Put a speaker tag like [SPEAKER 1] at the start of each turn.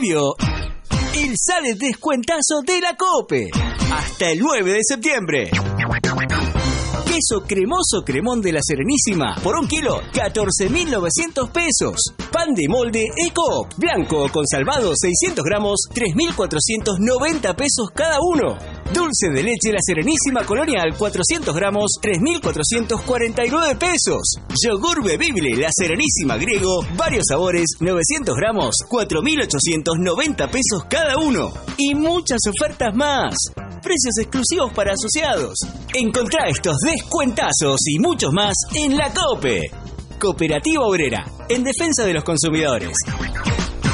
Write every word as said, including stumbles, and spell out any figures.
[SPEAKER 1] volvió el Sale Descuentazo de la COPE. Hasta el nueve de septiembre. Queso cremoso cremón de la Serenísima por un kilo, catorce mil novecientos pesos. Pan de molde Eco blanco con salvado seiscientos gramos, tres mil cuatrocientos noventa pesos cada uno. Dulce de leche La Serenísima Colonial, cuatrocientos gramos, tres mil cuatrocientos cuarenta y nueve pesos. Yogur bebible La Serenísima Griego, varios sabores, novecientos gramos, cuatro mil ochocientos noventa pesos cada uno. Y muchas ofertas más. Precios exclusivos para asociados. Encontrá estos descuentazos y muchos más en la COPE. Cooperativa Obrera, en defensa de los consumidores.